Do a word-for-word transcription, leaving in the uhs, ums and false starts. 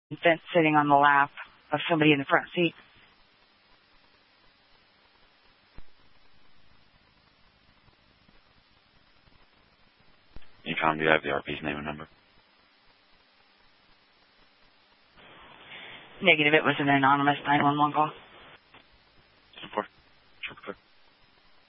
infant sitting on the lap of somebody in the front seat. Econ, do you have the R P's name and number? Negative. It was an anonymous nine one one call.